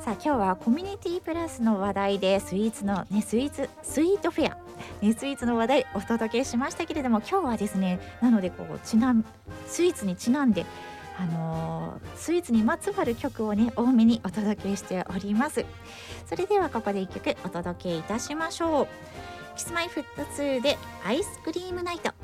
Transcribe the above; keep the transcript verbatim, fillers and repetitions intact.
さあ今日はコミュニティプラスの話題でスイーツのねスイーツスイートフェア、ね、スイーツの話題お届けしましたけれども、今日はですねなのでこうちなんスイーツにちなんであのー、スイーツにまつわる曲をね多めにお届けしております。それではここでいっきょくお届けいたしましょう。キスマイフットツーでアイスクリームナイト。